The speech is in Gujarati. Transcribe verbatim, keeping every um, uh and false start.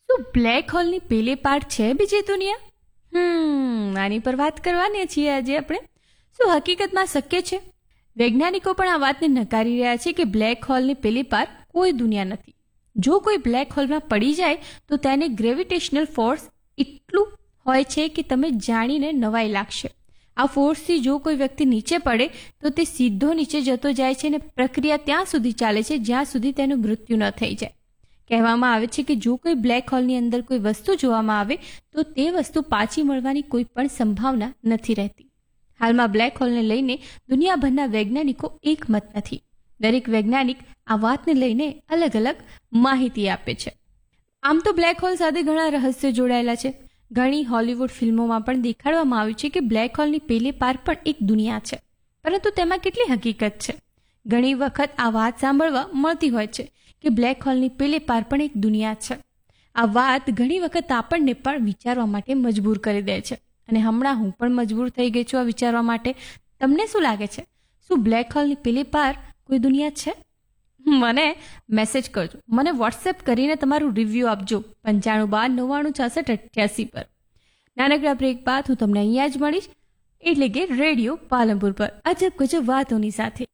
શું બ્લેક હોલની પેલી પાર્ટ છે બીજી દુનિયા? હમ આની પર વાત કરવાની છીએ આજે આપણે. શું હકીકતમાં શક્ય છે? વૈજ્ઞાનિકો પણ આ વાતને નકારી રહ્યા છે કે બ્લેક હોલની પેલી પાર કોઈ દુનિયા નથી. જો કોઈ બ્લેક હોલમાં પડી જાય તો તેને ગ્રેવિટેશનલ ફોર્સ એટલું હોય છે કે તમે જાણીને નવાઈ લાગશે. આ ફોર્સથી જો કોઈ વ્યક્તિ નીચે પડે તો તે સીધો નીચે જતો જાય છે અને પ્રક્રિયા ત્યાં સુધી ચાલે છે જ્યાં સુધી તેનું મૃત્યુ ન થઈ જાય. કહેવામાં આવે છે કે જો કોઈ બ્લેક હોલની અંદર કોઈ વસ્તુ જોવામાં આવે તો તે વસ્તુ પાછી મળવાની કોઈ પણ સંભાવના નથી રહેતી. હાલમાં બ્લેક હોલને લઈને દુનિયાભરના વૈજ્ઞાનિકો એકમત નથી. દરેક વૈજ્ઞાનિક આ વાતને લઈને અલગ અલગ માહિતી આપે છે. આમ તો બ્લેક હોલ સાથે ઘણા રહસ્યો જોડાયેલા છે. ઘણી હોલિવૂડ ફિલ્મોમાં પણ દેખાડવામાં આવ્યું છે કે બ્લેક હોલની પેલી પાર પણ એક દુનિયા છે, પરંતુ તેમાં કેટલી હકીકત છે? ઘણી વખત આ વાત સાંભળવા મળતી હોય છે કે બ્લેક હોલની પેલી પાર પણ એક દુનિયા છે. આ વાત ઘણી વખત આપણને પણ વિચારવા માટે મજબૂર કરી દે છે અને હમણાં હું પણ મજબૂર થઈ ગઈ છું આ વિચારવા માટે. તમને શું લાગે છે? શું બ્લેક હોલની પેલી પાર કોઈ દુનિયા છે? મને મેસેજ કરજો, મને વોટ્સએપ કરીને તમારું રિવ્યૂ આપજો પંચાણું બાર નવ્વાણું છાસઠ અઠ્યાસી પર. નાનકડા બ્રેક બાદ હું તમને અહીંયા જ મળીશ, એટલે કે રેડિયો પાલનપુર પર અજબ ગજબ વાતોની સાથે.